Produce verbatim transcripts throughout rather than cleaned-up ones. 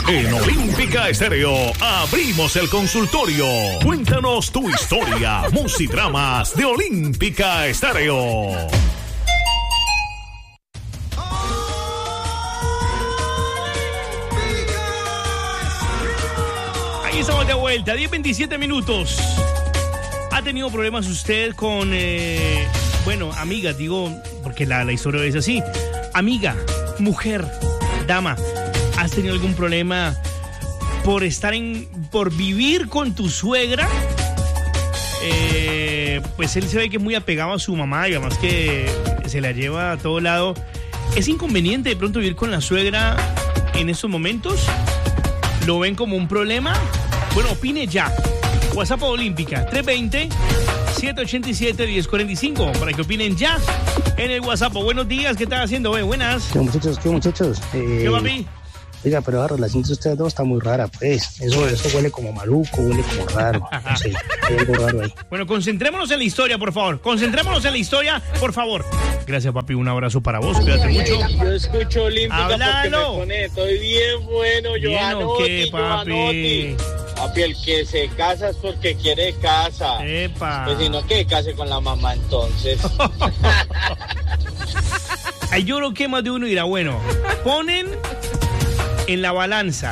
En Olímpica Estéreo abrimos el consultorio. Cuéntanos tu historia. Musidramas de Olímpica Estéreo. Aquí estamos de vuelta, diez veintisiete minutos. ¿Ha tenido problemas usted con, eh, bueno, amigas, digo, porque la, la historia es así? Amiga, mujer, dama, ¿has tenido algún problema por estar en, por vivir con tu suegra? Eh, pues él se ve que es muy apegado a su mamá y además que se la lleva a todo lado. ¿Es inconveniente de pronto vivir con la suegra en estos momentos? ¿Lo ven como un problema? Bueno, opine ya. WhatsApp Olímpica, tres dos cero, siete ocho siete, uno cero cuatro cinco, para que opinen ya en el WhatsApp. Buenos días, ¿qué estás haciendo? Eh? Buenas. ¿Qué muchachos? ¿Qué muchachos? Eh, ¿Qué va a mí? Oiga, pero la relación de ustedes dos está muy rara, pues. Eso, eso huele como maluco, huele como raro. No sé, hay algo raro ahí. Bueno, concentrémonos en la historia, por favor. Concentrémonos en la historia, por favor. Gracias, papi. Un abrazo para vos. Cuídate mucho. Yo escucho Olímpica Háblalo. porque me pone, estoy bien bueno, yo ¿Bien o anoto, qué, yo papi? anoto. Papi, el que se casa es porque quiere casa. Epa. Pues si no, que case con la mamá entonces. Ay, yo creo que más de uno dirá, bueno, ponen en la balanza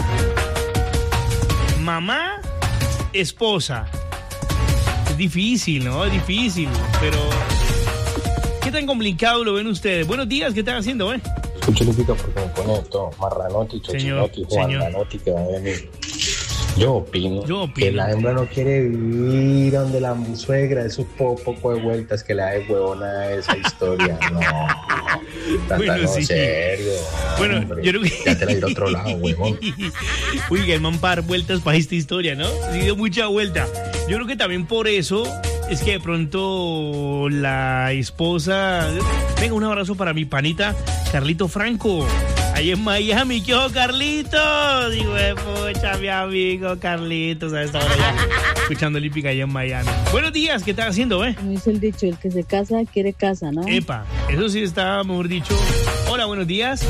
mamá, esposa. Es difícil, ¿no? Es difícil, pero ¿qué tan complicado lo ven ustedes? Buenos días, ¿qué están haciendo, eh? Escucho Olímpica porque me pone todo Marranotti, Chochinotti, Juananotti, que va a venir. Yo opino, Yo opino que la hembra no quiere vivir donde la suegra, esos po poco de vueltas que le da de huevona a esa historia. No, tanta Bueno, no, sí. serio. Bueno, hombre, yo creo que... ya te la iré a otro lado, huevón. Uy, el man par vueltas para esta historia, ¿no? Sí, dio mucha vuelta. Yo creo que también por eso es que de pronto la esposa... Venga, un abrazo para mi panita Carlito Franco, ahí en Miami. ¿Qué ojo, Carlitos? Digo, eh, pucha, mi amigo Carlitos, a esta hora ya escuchando Olímpica allá en Miami. Buenos días, ¿qué estás haciendo, eh? Como dice el dicho, el que se casa quiere casa, ¿no? Epa, eso sí está, mejor dicho. Hola, buenos días.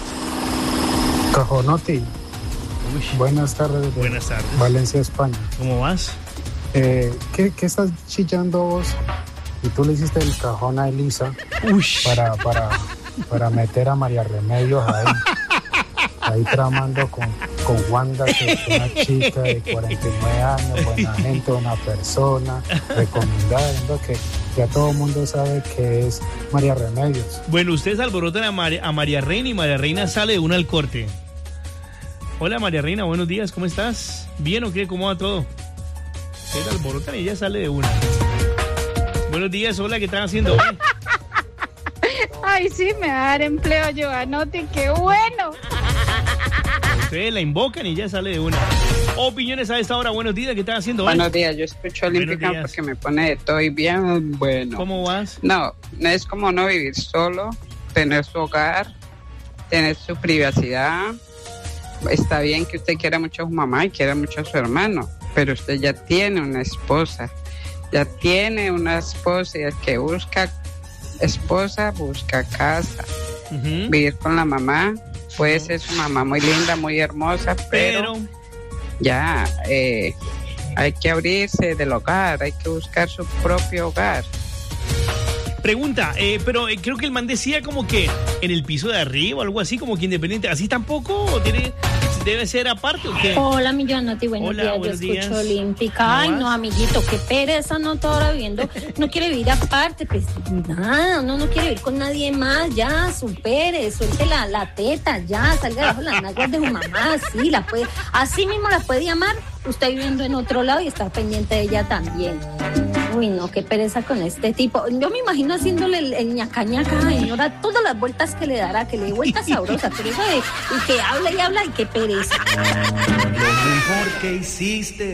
Cajonotti. Uy, Buenas tardes. de buenas tardes. Valencia, España. ¿Cómo vas? Eh, ¿qué, ¿Qué estás chillando vos? Y tú le hiciste el cajón a Elisa Uy. para, para, para meter a María Remedios ahí. Ahí tramando con, con Wanda, que es una chica de cuarenta y nueve años, buena gente, una persona recomendada, viendo que ya todo el mundo sabe que es María Remedios. Bueno, ustedes alborotan a, Mar- a María Reina y María Reina sale de una al corte. Hola, María Reina, buenos días, ¿cómo estás? ¿Bien o qué? ¿Cómo va todo? Ustedes alborotan y ella sale de una. Buenos días, hola, ¿qué están haciendo hoy? Ay, sí, me va a dar empleo, Giovanotti, qué bueno. Ustedes la invocan y ella sale de una. Opiniones a esta hora, buenos días, ¿qué están haciendo hoy? Buenos días, yo escucho Olímpica días. porque me pone estoy bien bueno. ¿Cómo vas? No, no es como no vivir solo, tener su hogar, tener su privacidad. Está bien que usted quiera mucho a su mamá y quiera mucho a su hermano, pero usted ya tiene una esposa, ya tiene una esposa y el que busca esposa busca casa. Uh-huh. Vivir con la mamá, puede ser su mamá muy linda, muy hermosa, pero, Pero, ya eh, hay que abrirse del hogar, hay que buscar su propio hogar. pregunta, eh, pero eh, creo que el man decía como que en el piso de arriba o algo así, como que independiente. ¿Así tampoco? ¿O tiene, debe ser aparte o qué? Hola, mi Giovanotti, buenos Hola, días, buenos yo escucho días. Olímpica. Ay, ¿Cómo no, vas? amiguito, qué pereza, no toda hora viviendo, no quiere vivir aparte, pues nada, uno no quiere vivir con nadie más, ya, supere, suelte la, la teta, ya, salga debajo de las nalgas de su mamá, sí, la puede, así mismo la puede llamar, usted viviendo en otro lado y estar pendiente de ella también. Uy, no, qué pereza con este tipo. Yo me imagino haciéndole el, el ñaca ñaca, señora, todas las vueltas que le dará, que le dé vueltas sabrosas, pero eso de y que habla y habla y qué pereza. Lo mejor que hiciste